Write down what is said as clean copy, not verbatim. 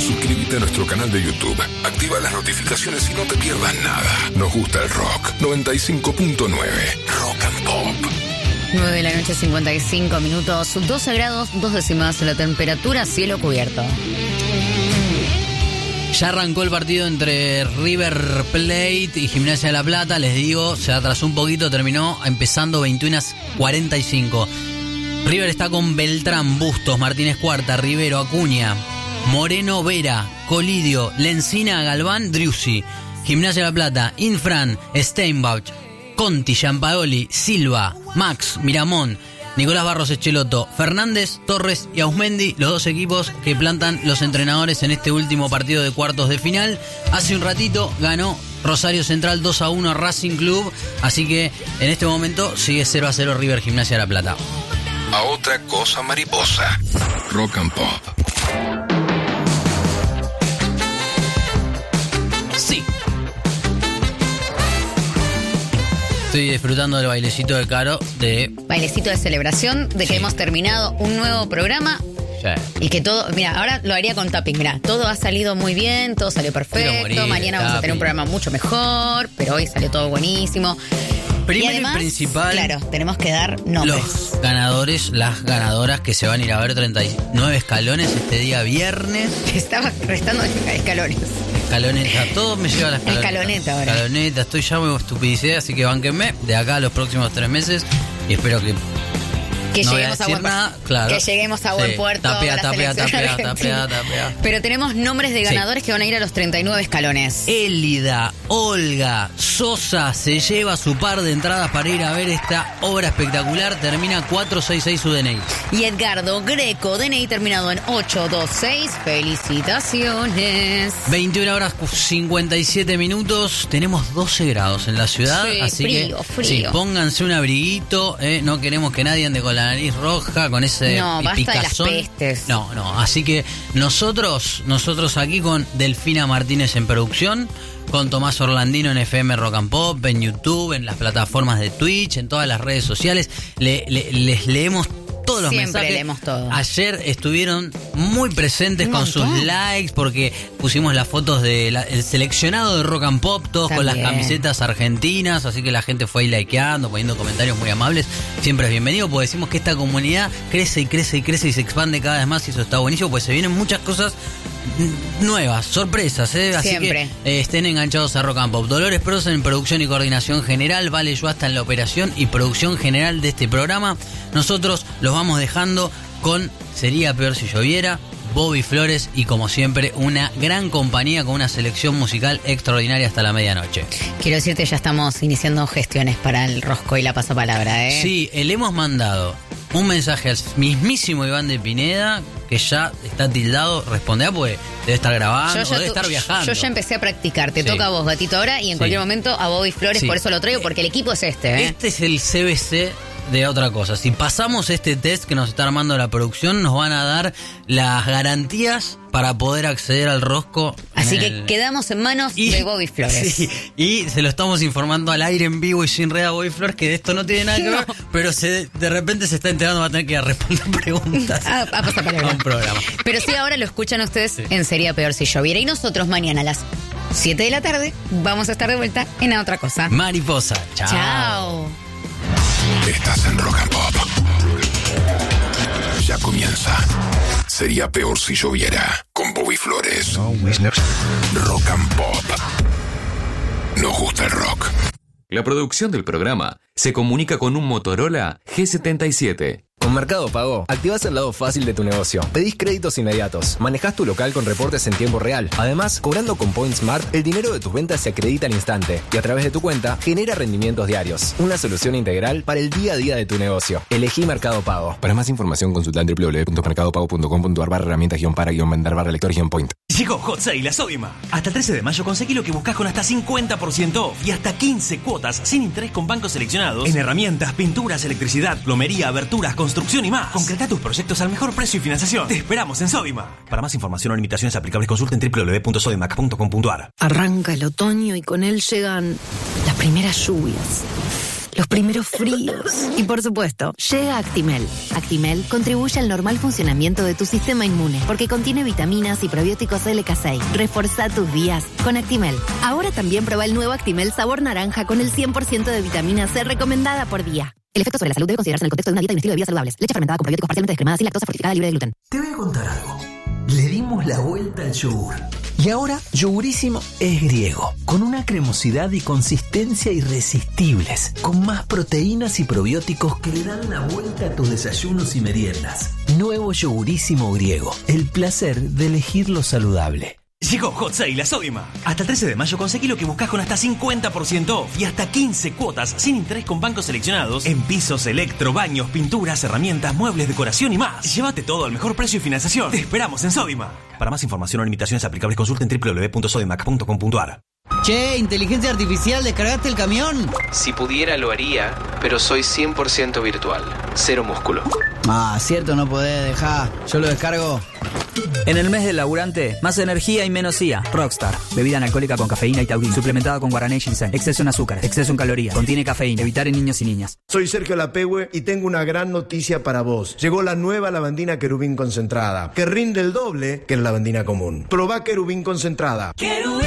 Suscríbete a nuestro canal de YouTube, activa las notificaciones y no te pierdas nada. Nos gusta el rock. 95.9 Rock and Pop. 9 de la noche, 55 minutos, 12 grados, 2 décimas la temperatura, cielo cubierto. Ya arrancó el partido entre River Plate y Gimnasia de La Plata. Les digo, se atrasó un poquito, terminó empezando 21:45. River está con Beltrán, Bustos, Martínez Cuarta, Rivero, Acuña, Moreno, Vera, Colidio, Lencina, Galván, Driussi. Gimnasia de La Plata, Infran, Steinbach, Conti, Giampaoli, Silva, Max, Miramón, Nicolás Barros Echeloto, Fernández, Torres y Ausmendi, los dos equipos que plantan los entrenadores en este último partido de cuartos de final. Hace un ratito ganó Rosario Central 2-1 a Racing Club, así que en este momento sigue 0-0 River Gimnasia de La Plata. A otra cosa mariposa. Rock and Pop. Sí. Estoy disfrutando del bailecito de Caro de... Bailecito de celebración de que hemos terminado un nuevo programa. Sí. Y que todo, mira, ahora lo haría con Tapping, mira, todo ha salido muy bien, todo salió perfecto, mañana vamos a tener un programa mucho mejor, pero hoy salió todo buenísimo. Primero y además, y principal, claro, tenemos que dar nombres. Los ganadores, las ganadoras que se van a ir a ver 39 escalones este día viernes. Estaba restando escalones. Escaloneta, todo me lleva a la escaloneta. Escaloneta ahora. Escaloneta, estoy ya muy estupidicé, así que bánquenme de acá a los próximos 3 meses y espero que no lleguemos a buen nada, claro. Que lleguemos a buen puerto. Tapea. Pero tenemos nombres de ganadores que van a ir a los 39 escalones. Élida, Olga, Sosa se lleva su par de entradas para ir a ver esta obra espectacular. Termina 466 su DNI. Y Edgardo Greco, DNI terminado en 826. Felicitaciones. 21 horas 57 minutos. Tenemos 12 grados en la ciudad. Sí, así frío. Sí, pónganse un abriguito. No queremos que nadie ande con la nariz roja, con ese picazón. De las pestes. No. Así que nosotros aquí con Delfina Martínez en producción, con Tomás Orlandino en FM Rock and Pop, en YouTube, en las plataformas de Twitch, en todas las redes sociales, les leemos todos los Siempre mensajes. leemos todo. Ayer estuvieron muy presentes con sus likes porque pusimos las fotos del seleccionado de Rock and Pop, todos con las camisetas argentinas, así que la gente fue ahí likeando, poniendo comentarios muy amables. Siempre es bienvenido porque decimos que esta comunidad crece y se expande cada vez más y eso está buenísimo porque se vienen muchas cosas nuevas, sorpresas, así Siempre. que estén enganchados a Rock and Pop. Dolores Prosen en producción y coordinación general, Vale Yuasta en la operación y producción general de este programa. Nosotros los vamos dejando con Sería Peor Si Lloviera, Bobby Flores y como siempre una gran compañía con una selección musical extraordinaria hasta la medianoche. Quiero decirte, ya estamos iniciando gestiones para el rosco y la pasapalabra, ¿eh? Sí, le hemos mandado un mensaje al mismísimo Iván de Pineda, que ya está tildado, responderá porque debe estar grabando o debe estar viajando. Yo ya empecé a practicar, te toca a vos, gatito, ahora, y en cualquier momento a Bobby Flores, por eso lo traigo, porque el equipo es este, ¿eh? Este es el CBC de otra cosa. Si pasamos este test que nos está armando la producción, nos van a dar las garantías para poder acceder al rosco. Así que quedamos en manos de Bobby Flores. Sí, y se lo estamos informando al aire en vivo y sin red a Bobby Flores que de esto no tiene nada que ver, pero de repente se está enterando, va a tener que ir a responder preguntas a pasapalabra. A un programa. Pero sí, ahora lo escuchan ustedes en Sería Peor Si Lloviera. Y nosotros mañana a las 7 de la tarde vamos a estar de vuelta en A Otra Cosa. Mariposa. Chao. Chao. Estás en Rock and Pop. Ya comienza. Sería Peor Si Lloviera con Bobby Flores. Rock and Pop. Nos gusta el rock. La producción del programa se comunica con un Motorola G77. Con Mercado Pago, activás el lado fácil de tu negocio. Pedís créditos inmediatos. Manejás tu local con reportes en tiempo real. Además, cobrando con Point Smart, el dinero de tus ventas se acredita al instante y a través de tu cuenta genera rendimientos diarios. Una solución integral para el día a día de tu negocio. Elegí Mercado Pago. Para más información, consulta en www.mercadopago.com.ar/herramientas-para-lector-point. Llegó Hot Sale a Sodima. Hasta el 13 de mayo conseguí lo que buscas con hasta 50% off y hasta 15 cuotas sin interés con bancos seleccionados en herramientas, pinturas, electricidad, plomería, aberturas, construcción y más. Concreta tus proyectos al mejor precio y financiación. Te esperamos en Sodima. Para más información o limitaciones aplicables, consulta en www.sodimac.com.ar. Arranca el otoño y con él llegan las primeras lluvias, los primeros fríos. Y por supuesto, llega Actimel. Actimel contribuye al normal funcionamiento de tu sistema inmune porque contiene vitaminas y probióticos LK6. Reforzá tus días con Actimel. Ahora también prueba el nuevo Actimel sabor naranja con el 100% de vitamina C recomendada por día. El efecto sobre la salud debe considerarse en el contexto de una dieta y un estilo de vida saludables. Leche fermentada con probióticos parcialmente descremada sin lactosa, fortificada, libre de gluten. Te voy a contar algo. Le dimos la vuelta al yogur. Y ahora, Yogurísimo es griego, con una cremosidad y consistencia irresistibles, con más proteínas y probióticos que le dan la vuelta a tus desayunos y meriendas. Nuevo Yogurísimo griego, el placer de elegir lo saludable. Llegó Hot Sale a Sodimac. Hasta el 13 de mayo conseguí lo que buscas con hasta 50% off y hasta 15 cuotas sin interés con bancos seleccionados en pisos, electro, baños, pinturas, herramientas, muebles, decoración y más. Llévate todo al mejor precio y financiación. Te esperamos en Sodimac. Para más información o limitaciones aplicables consulten www.sodimac.com.ar. Che, inteligencia artificial, ¿descargaste el camión? Si pudiera lo haría, pero soy 100% virtual. Cero músculo. Ah, cierto, no podés dejar. Yo lo descargo. En el mes del laburante, más energía y menos IA. Rockstar. Bebida analcohólica con cafeína y taurina. Suplementada con guaraná y ginseng. Exceso en azúcares. Exceso en calorías. Contiene cafeína. Evitar en niños y niñas. Soy Sergio Lapehue y tengo una gran noticia para vos. Llegó la nueva lavandina Querubín concentrada, que rinde el doble que la lavandina común. Probá Querubín concentrada. Querubín.